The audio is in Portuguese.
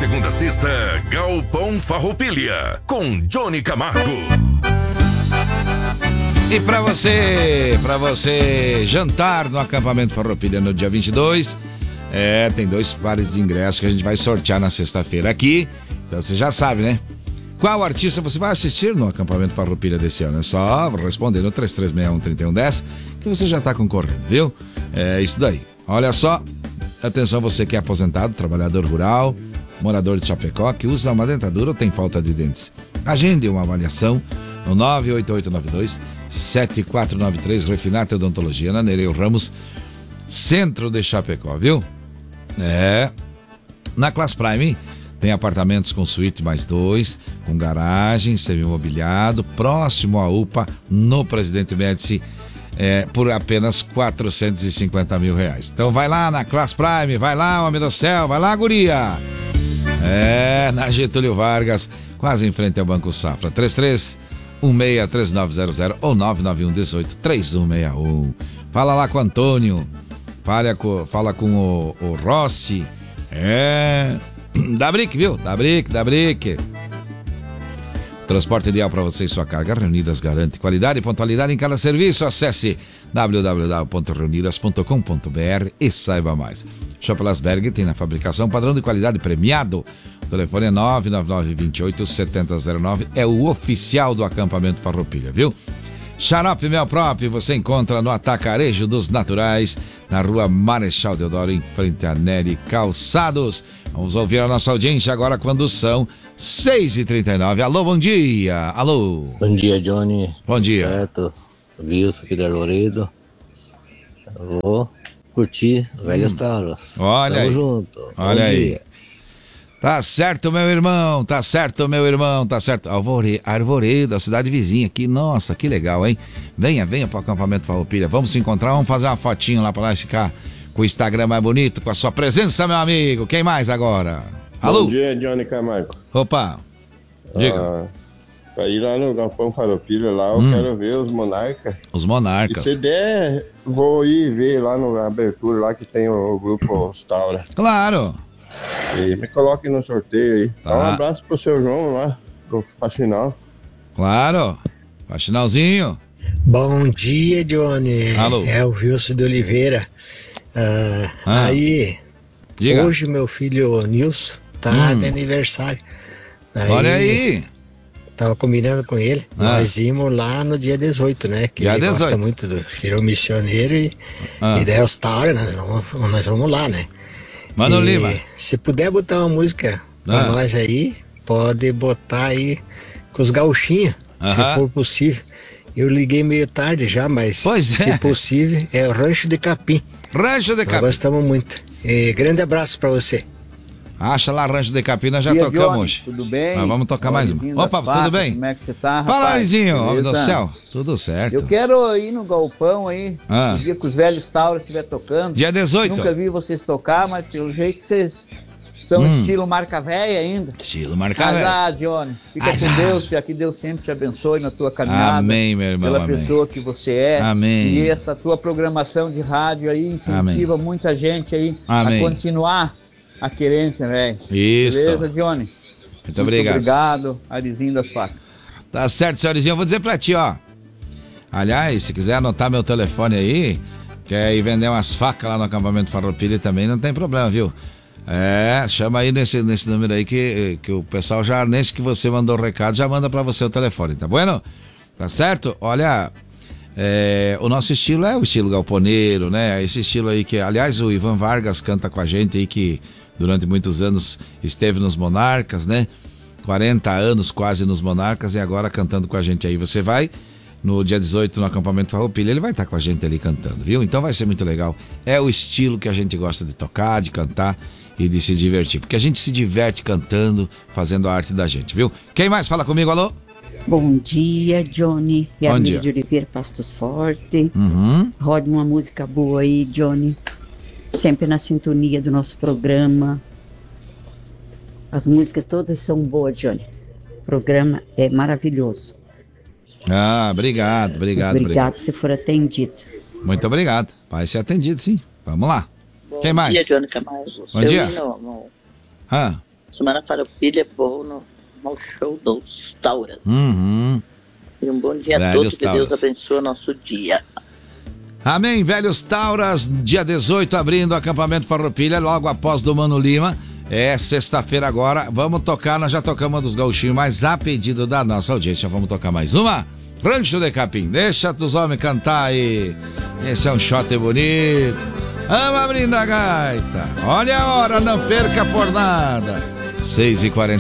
segunda a sexta, Galpão Farroupilha, com Johnny Camargo. E pra você jantar no acampamento Farroupilha no dia 22, tem 2 pares de ingressos que a gente vai sortear na sexta-feira aqui. Então você já sabe, né? Qual artista você vai assistir no acampamento Farroupilha desse ano? É só responder no 3361-3110 que você já tá concorrendo, viu? É isso daí. Olha só, atenção você que é aposentado, trabalhador rural, morador de Chapecó, que usa uma dentadura ou tem falta de dentes. Agende uma avaliação no 98892-7493, Refinato Odontologia, na Nereu Ramos, centro de Chapecó, viu? Na Class Prime tem apartamentos com suíte mais 2, com garagem, semi-imobiliado, próximo à UPA, no Presidente Médici, por apenas R$450 mil. Então vai lá na Class Prime, vai lá, homem do céu, vai lá, guria! Na Getúlio Vargas, quase em frente ao Banco Safra, 33163900 ou 991183161. Fala lá com o Antônio, fala com o Rossi, dá brique, viu? Dá brique. Transporte ideal para você e sua carga. Reunidas garante qualidade e pontualidade em cada serviço. Acesse www.reunidas.com.br e saiba mais. Shopping Lasberg tem na fabricação padrão de qualidade premiado. O telefone é 999-28-7009. É o oficial do acampamento Farroupilha, viu? Xarope Mel Prop você encontra no Atacarejo dos Naturais, na rua Marechal Deodoro, em frente a Nery Calçados. Vamos ouvir a nossa audiência agora quando são 6h39. Alô, bom dia. Alô. Bom dia, Johnny. Bom dia. Certo. Wilson aqui da Loredo. Eu vou curtir Velhas Taras. Olha Tamo aí. junto. Olha aí. Tá certo, meu irmão. Tá certo. Arvoredo, a cidade vizinha aqui. Nossa, que legal, hein? Venha pro acampamento Farroupilha. Vamos se encontrar, vamos fazer uma fotinho lá pra nós ficar com o Instagram mais bonito, com a sua presença, meu amigo. Quem mais agora? Alô? Bom dia, Johnny Camargo. Opa, diga. Pra ir lá no Galpão Farroupilha, lá eu quero ver os Monarcas. Os Monarcas. E se der, vou ir ver lá na abertura, lá que tem o grupo Staura. Claro. E me coloque no sorteio aí. Tá. Dá um abraço pro seu João lá, pro Faxinal. Claro. Faxinalzinho. Bom dia, Johnny. Alô. É o Wilson de Oliveira. Aí, Diga. hoje meu filho Nilson tá de aniversário. Olha aí. Tava combinando com ele. Nós íamos lá no dia 18, né? Que Dia ele 18. gosta muito do Cheiro Missioneiro e daí os Taura, nós vamos lá, né? Mano Lima. Se puder botar uma música pra nós aí, pode botar aí com os gauchinhos, se for possível. Eu liguei meio tarde já, mas se possível, é o Rancho de Capim. Rancho de Capim. Nós gostamos muito. E grande abraço pra você. Acha lá Rancho de Capim, nós já Dia, tocamos Johnny, hoje. tudo bem? Mas vamos tocar mais uma. Opa, tudo bem? Como é que você tá, rapaz? Fala, Arizinho, homem do Beleza? céu. Tudo certo. Eu quero ir no galpão aí, no dia que os velhos Tauros estiver tocando. Dia 18. Nunca vi vocês tocar, mas pelo jeito vocês são estilo marca velha ainda. Estilo marca velha. Johnny, fica com Deus, que Deus sempre te abençoe na tua caminhada. Amém, meu irmão. Pela amém. pessoa que você é. Amém. E essa tua programação de rádio aí incentiva muita gente aí Amém. a continuar a querência, velho. Isso. Beleza, Johnny? Muito obrigado. Obrigado, Arizinho das Facas. Tá certo, senhorzinho. Eu vou dizer pra ti, ó. Aliás, se quiser anotar meu telefone aí, quer ir vender umas facas lá no acampamento Farroupilha também, não tem problema, viu? Chama aí nesse número aí que o pessoal já, nesse que você mandou o recado, já manda pra você o telefone, tá bueno? Tá certo? Olha, o nosso estilo é o estilo galponeiro, né? Esse estilo aí que, aliás, o Ivan Vargas canta com a gente aí, que durante muitos anos esteve nos Monarcas, né? 40 anos quase nos Monarcas e agora cantando com a gente aí. Você vai no dia 18 no acampamento Farroupilha, ele vai estar com a gente ali cantando, viu? Então vai ser muito legal. É o estilo que a gente gosta de tocar, de cantar e de se divertir, porque a gente se diverte cantando, fazendo a arte da gente, viu? Quem mais fala comigo, alô? Bom dia, Johnny. É a Miriam de Oliveira, Pastos Forte. Rode uma música boa aí, Johnny. Sempre na sintonia do nosso programa. As músicas todas são boas, Johnny. O programa é maravilhoso. Obrigado. Obrigado se for atendido. Muito obrigado. Vai ser atendido, sim. Vamos lá. Quem mais? Bom dia, Johnny Camargo. Bom dia. Semana Farroupilha é bom no show dos Tauras. E um bom dia a todos, que Deus abençoe o nosso dia. Amém, velhos Tauras, dia 18, abrindo o acampamento Farroupilha, logo após do Mano Lima. É sexta-feira agora, vamos tocar, nós já tocamos uma dos gauchinhos, mas a pedido da nossa audiência, vamos tocar mais uma? Rancho de Capim, deixa os homens cantar aí. Esse é um shot bonito. Vamos abrindo a gaita. Olha a hora, não perca por nada. 6h40.